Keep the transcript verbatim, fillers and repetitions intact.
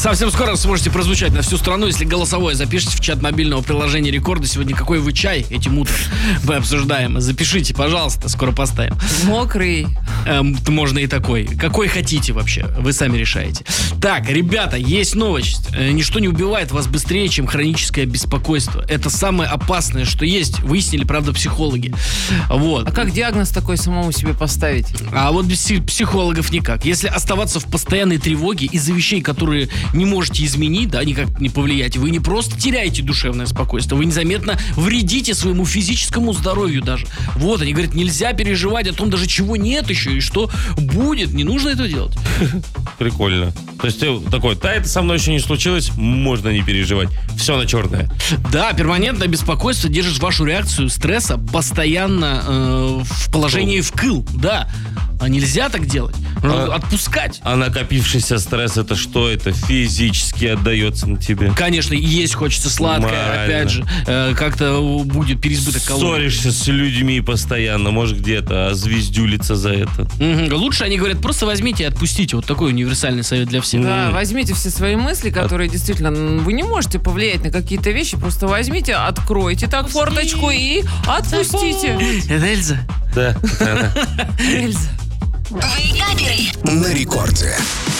Совсем скоро сможете прозвучать на всю страну, если голосовое запишите в чат мобильного приложения Рекорда. Сегодня какой вы чай этим утром мы обсуждаем. Запишите, пожалуйста, скоро поставим. Мокрый. Эм, можно и такой. Какой хотите вообще, вы сами решаете. Так, ребята, есть новость. Э, ничто не убивает вас быстрее, чем хроническое беспокойство. Это самое опасное, что есть. Выяснили, правда, психологи. Вот. А как диагноз такой самому себе поставить? А вот без психологов никак. Если оставаться в постоянной тревоге из-за вещей, которые не можете изменить, да, никак не повлиять, вы не просто теряете душевное спокойствие, вы незаметно вредите своему физическому здоровью даже. Вот, они говорят, нельзя переживать о том даже, чего нет еще и что будет. Не нужно этого делать. Прикольно. То есть ты такой, да, это со мной еще не случилось, можно не переживать. Все на черное. Да, перманентное беспокойство держит вашу реакцию стресса постоянно э, в положении вкл. Да. А нельзя так делать. Надо А- отпускать. А накопившийся стресс, это что? Это физически отдается на тебе. Конечно, и есть хочется сладкое, Нормально. опять же, э, как-то будет переизбыток калорий. Ссоришься с людьми постоянно, может где-то, а звездюлиться за это. Мгм. Лучше, они говорят, просто возьмите и отпустите. Вот такой универсальный совет для всех. Да, возьмите все свои мысли, которые действительно м, вы не можете повлиять на какие-то вещи, просто возьмите, откройте так форточку и отпустите. Это Эльза? Да, это она. Эльза. Вейкаперы. На рекорде.